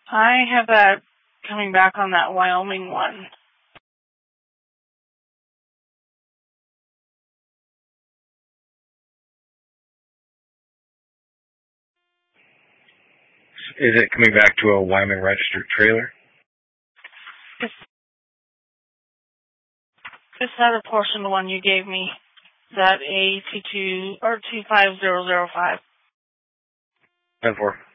I have that coming back on that Wyoming one. Is it coming back to a Wyoming registered trailer? This other portion, the one you gave me, that A22 or 25005. 10-4.